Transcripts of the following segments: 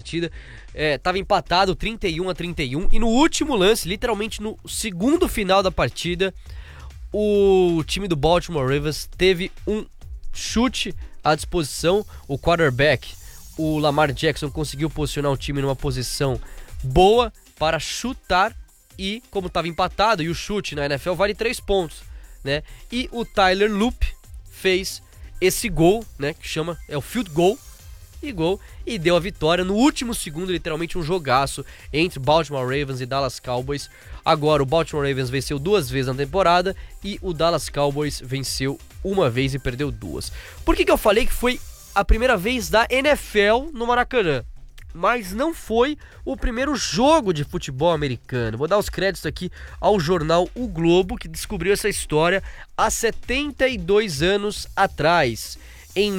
partida. Tava empatado 31-31 e no último lance, literalmente no segundo final da partida, o time do Baltimore Ravens teve um chute à disposição. O quarterback, o Lamar Jackson, conseguiu posicionar o time numa posição boa para chutar e, como estava empatado, e o chute na NFL vale 3 pontos, né? E o Tyler Loop fez esse gol, né, que chama, o field goal, e deu a vitória no último segundo, literalmente um jogaço entre Baltimore Ravens e Dallas Cowboys. Agora o Baltimore Ravens venceu 2 vezes na temporada e o Dallas Cowboys venceu 1 vez e perdeu 2. Por que eu falei que foi a primeira vez da NFL no Maracanã? Mas não foi o primeiro jogo de futebol americano. Vou dar os créditos aqui ao jornal O Globo, que descobriu essa história há 72 anos atrás, em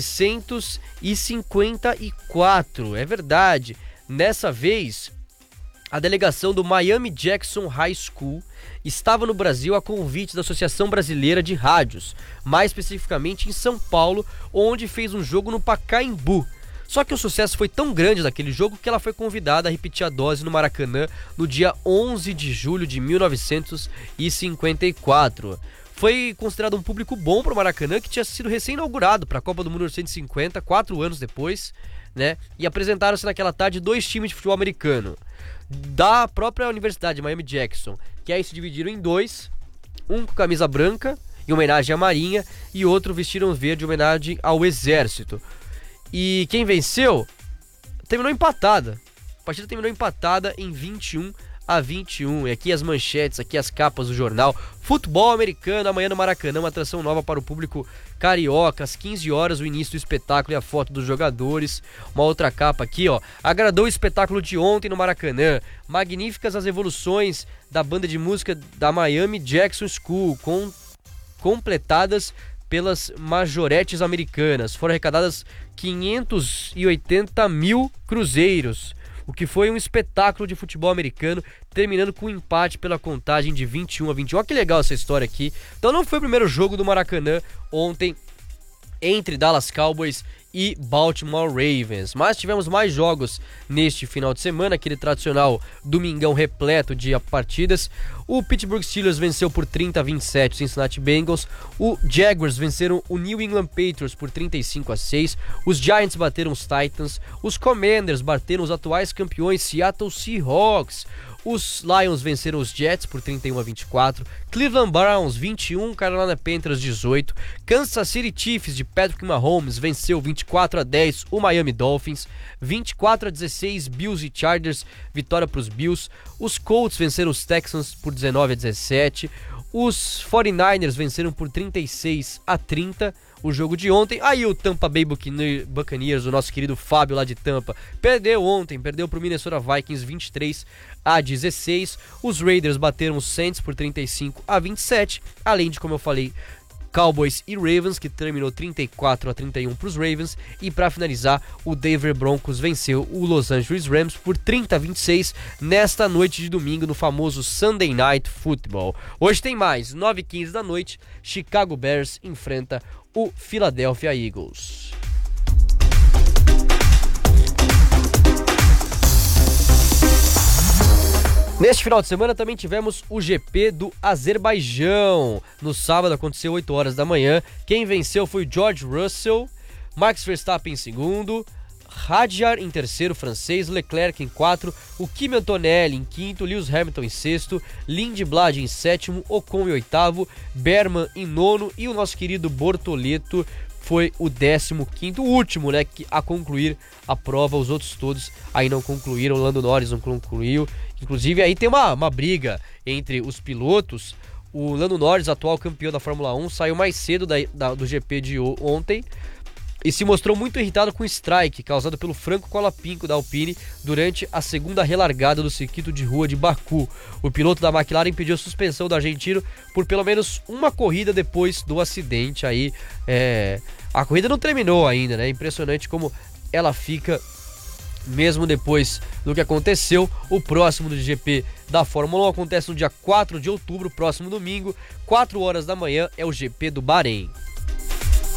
1954. É verdade. Nessa vez, a delegação do Miami Jackson High School estava no Brasil a convite da Associação Brasileira de Rádios, mais especificamente em São Paulo, onde fez um jogo no Pacaembu. Só que o sucesso foi tão grande daquele jogo que ela foi convidada a repetir a dose no Maracanã no dia 11 de julho de 1954. Foi considerado um público bom para o Maracanã, que tinha sido recém-inaugurado para a Copa do Mundo 1950, 4 anos depois, né? E apresentaram-se naquela tarde 2 times de futebol americano da própria Universidade de Miami Jackson, que aí se dividiram em 2, um com camisa branca, em homenagem à Marinha, e outro vestiram verde, em homenagem ao Exército. E quem venceu terminou empatada. A partida terminou empatada em 21-21. E aqui as manchetes, aqui as capas do jornal. Futebol americano, amanhã no Maracanã, uma atração nova para o público carioca. Às 15 horas, o início do espetáculo e a foto dos jogadores. Uma outra capa aqui, ó. Agradou o espetáculo de ontem no Maracanã. Magníficas as evoluções da banda de música da Miami Jackson School, completadas pelas majoretes americanas. Foram arrecadadas 580 mil cruzeiros, o que foi um espetáculo de futebol americano, terminando com um empate pela contagem de 21-21. Olha que legal essa história aqui. Então não foi o primeiro jogo do Maracanã ontem entre Dallas Cowboys e Baltimore Ravens, mas tivemos mais jogos neste final de semana, aquele tradicional domingão repleto de partidas. O Pittsburgh Steelers venceu por 30-27 o Cincinnati Bengals, o Jaguars venceram o New England Patriots por 35-6, os Giants bateram os Titans, os Commanders bateram os atuais campeões Seattle Seahawks, os Lions venceram os Jets por 31-24, Cleveland Browns 21, Carolina Panthers 18, Kansas City Chiefs de Patrick Mahomes venceu 24-10 o Miami Dolphins, 24-16 Bills e Chargers, vitória para os Bills, os Colts venceram os Texans por 19-17, os 49ers venceram por 36-30 o jogo de ontem. Aí o Tampa Bay Buccaneers, o nosso querido Fábio lá de Tampa, perdeu ontem, perdeu para o Minnesota Vikings 23-16. Os Raiders bateram os Saints por 35-27, além de, como eu falei, Cowboys e Ravens, que terminou 34-31 para os Ravens. E para finalizar, o Denver Broncos venceu o Los Angeles Rams por 30-26 nesta noite de domingo no famoso Sunday Night Football. Hoje tem mais, 9h15 da noite, Chicago Bears enfrenta o Philadelphia Eagles. Neste final de semana também tivemos o GP do Azerbaijão. No sábado aconteceu 8 horas da manhã. Quem venceu foi o George Russell, Max Verstappen em segundo, Hadjar em terceiro, francês, Leclerc em 4, o Kimi Antonelli em quinto, Lewis Hamilton em sexto, Lindblad em sétimo, Ocon em oitavo, Berman em nono e o nosso querido Bortoleto foi o 15º, o último, né, a concluir a prova. Os outros todos aí não concluíram, o Lando Norris não concluiu. Inclusive aí tem uma briga entre os pilotos. O Lando Norris, atual campeão da Fórmula 1, saiu mais cedo do GP de ontem e se mostrou muito irritado com o strike causado pelo Franco Colapinto da Alpine durante a segunda relargada do circuito de rua de Baku. O piloto da McLaren pediu a suspensão do argentino por pelo menos uma corrida depois do acidente. Aí a corrida não terminou ainda, né? Impressionante como ela fica mesmo depois do que aconteceu. O próximo do GP da Fórmula 1 acontece no dia 4 de outubro, próximo domingo, 4 horas da manhã, é o GP do Bahrein.